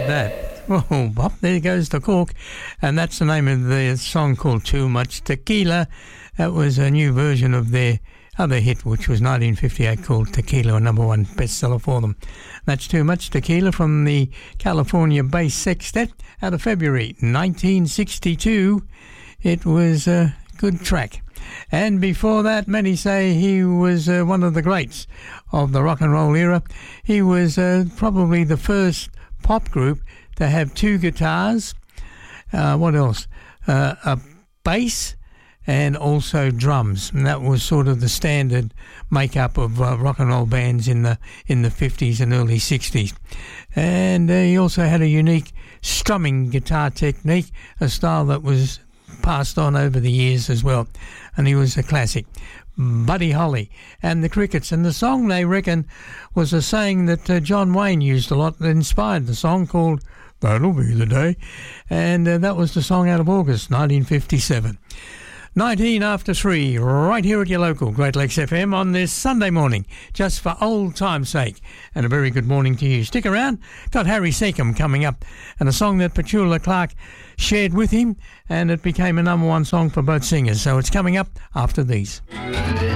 about that? Oh, Bob, there goes the cork. And that's the name of the song called Too Much Tequila. That was a new version of their other hit, which was 1958, called Tequila, a number one bestseller for them. That's Too Much Tequila from the California Bass Sextet out of February 1962. It was a good track. And before that, many say he was one of the greats of the rock and roll era. He was probably the first pop group to have two guitars. What else? A bass and also drums. And that was sort of the standard makeup of rock and roll bands in the 50s and early 60s. And he also had a unique strumming guitar technique, a style that was passed on over the years as well. And he was a classic. Buddy Holly and the Crickets. And the song, they reckon, was a saying that John Wayne used a lot that inspired the song, called That'll Be the Day. And that was the song out of August 1957. 19 after 3, right here at your local Great Lakes FM on this Sunday morning, just for old time's sake. And a very good morning to you. Stick around. Got Harry Secombe coming up, and a song that Petula Clark shared with him, and it became a number one song for both singers. So it's coming up after these.